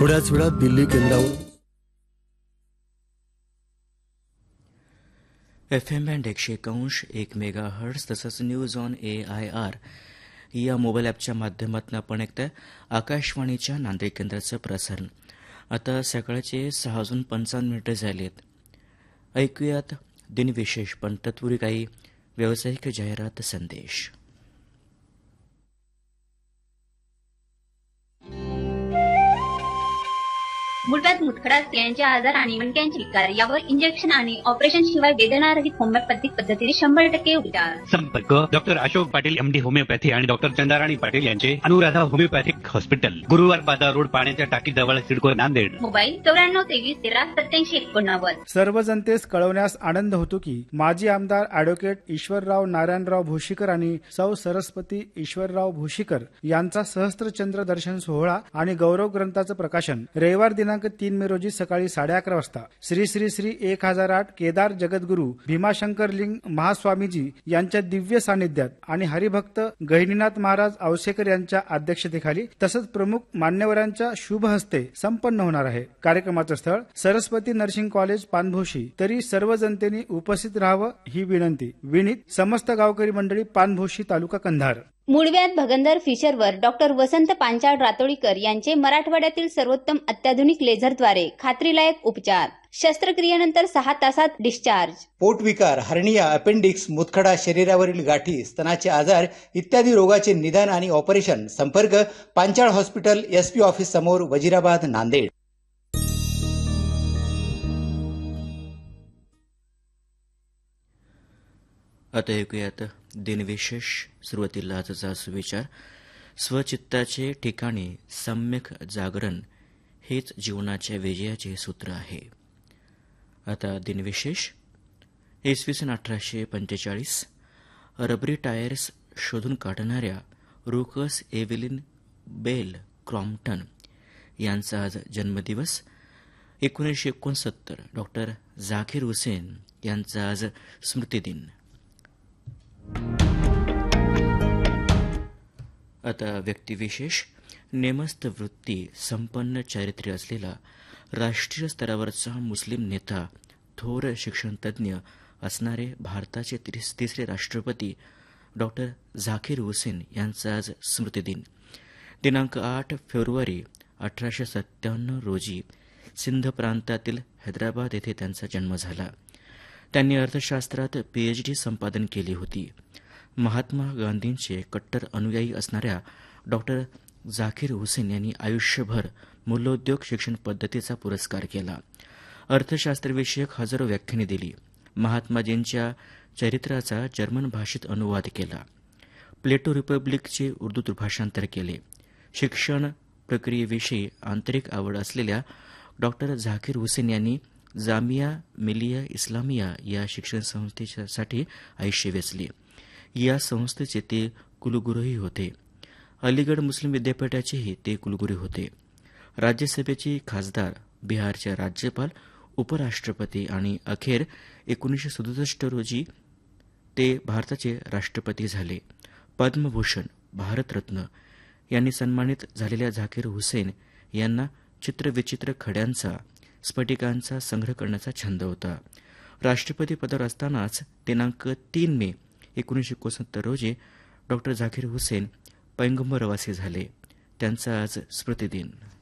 थोड्याच वेळात दिल्ली केंद्रावरून FM बँड 101 मेगाहर्ट्ज तसंच न्यूज ऑन AIR या मोबाईल ॲपच्या माध्यमातून आपण ऐकताय आकाशवाणीच्या नांदेड केंद्राचं प्रसारण. आता सकाळचे 6:55 झालेत. ऐकूयात दिनविशेष, पण तत्पूर्वी काही व्यावसायिक जाहिरात संदेश. मुळव्याध मुतखडा स्त्रियांचे आजार आणि मणक्यांचे विकार यावर इंजेक्शन आणि ऑपरेशन शिवाय वेदनारहित होमिओपॅथिक पद्धतीने 100% उपचार. संपर्क doctor Ashok Patil MD homeopathy आणि डॉक्टर चंदाराणी पाटील यांचे अनुराधा होमिओपॅथिक हॉस्पिटल, गुरुवार बाजार रोड, पाण्याच्या टाकीजवळ, सिडको, नांदेड. मोबाईल 9423138789. सर्व जनतेस कळवण्यास आनंद होतो की माजी आमदार अॅडव्होकेट ईश्वरराव नारायणराव भोशीकर आणि सौ सरस्वती ईश्वरराव भोशीकर यांचा सहस्त्रचंद्र दर्शन सोहळा आणि गौरव ग्रंथाचं प्रकाशन रविवार दिनांक 3 मे रोजी सकाळी 11:30 वाजता श्री श्री श्री 1008 केदार जगद्गुरू भीमाशंकर लिंग महास्वामीजी यांच्या दिव्य सानिध्यात आणि हरिभक्त गहिनीनाथ महाराज औसेकर यांच्या अध्यक्षतेखाली तसंच प्रमुख मान्यवरांच्या शुभ हस्ते संपन्न होणार आहे. कार्यक्रमाचं स्थळ सरस्वती नर्सिंग कॉलेज, पानभोशी. तरी सर्व जनतेने उपस्थित राहावं ही विनंती. विनीत समस्त गावकरी मंडळी, पानभोशी, तालुका कंधार. मूळव्याध भगंदर फिशरवर डॉक्टर वसंत पांचाळ रातोळीकर यांचे मराठवाड्यातील सर्वोत्तम अत्याधुनिक लेझरद्वारे खात्रीलायक उपचार. शस्त्रक्रियेनंतर 6 तासात डिस्चार्ज. पोटविकार, हर्निया, अपेंडिक्स, मुतखडा, शरीरावरील गाठी, स्तनाचे आजार इत्यादी रोगाचे निदान आणि ऑपरेशन. संपर्क पांचाळ हॉस्पिटल, SP ऑफिस समोर, वजिराबाद, नांदेड. आता ऐकूयात दिनविशेष. सुरुवातीला आजचा सुविचार, स्वचित्ताचे ठिकाणी सम्यक जागरण हेच जीवनाच्या विजयाचे सूत्र आहे. आता दिनविशेष. इसवी सन 1845 रबरी टायर्स शोधून काढणाऱ्या रुकस एव्हलिन बेल क्रॉम्प्टन यांचा आज जन्मदिवस. 1969 डॉक्टर झाकीर हुसेन यांचा आज स्मृतिदिन. आता व्यक्तिविशेष. नेमस्त वृत्ती, संपन्न चारित्र्य असलेला राष्ट्रीय स्तरावरचा मुस्लिम नेता, थोर शिक्षणतज्ञ असणारे भारताचे तिसरे राष्ट्रपती डॉक्टर झाकीर हुसेन यांचा आज स्मृतिदिन. दिनांक 8 फेब्रुवारी 1897 रोजी सिंध प्रांतातील हैदराबाद येथे त्यांचा जन्म झाला. त्यांनी अर्थशास्त्रात PhD संपादन केली होती. महात्मा गांधींचे कट्टर अनुयायी असणाऱ्या डॉक्टर झाकीर हुसेन यांनी आयुष्यभर मूल्योद्योग शिक्षण पद्धतीचा पुरस्कार केला. अर्थशास्त्रविषयक हजारो व्याख्याने दिली. महात्माजींच्या चरित्राचा जर्मन भाषेत अनुवाद केला. प्लेटो रिपब्लिकचे उर्दूत भाषांतर केले. शिक्षण प्रक्रियेविषयी आंतरिक आवड असलेल्या डॉक्टर झाकीर हुसेन यांनी जामिया मिलिया इस्लामिया या शिक्षण संस्थेसाठी आयुष्य वेचले. या संस्थेचे ते कुलगुरूही होते. अलीगड मुस्लिम विद्यापीठाचेही ते कुलगुरू होते. राज्यसभेचे खासदार, बिहारचे राज्यपाल, उपराष्ट्रपती आणि अखेर 1967 रोजी ते भारताचे राष्ट्रपती झाले. पद्मभूषण, भारतरत्न यांनी सन्मानित झालेल्या झाकीर हुसेन यांना चित्रविचित्र खड्यांचा, स्फटिकांचा संग्रह करण्याचा छंद होता. राष्ट्रपती पदावर असतानाच दिनांक 3 मे 1969 रोजी डॉक्टर झाकीर हुसेन पैगंबरवासी झाले. त्यांचा आज स्मृतिदिन.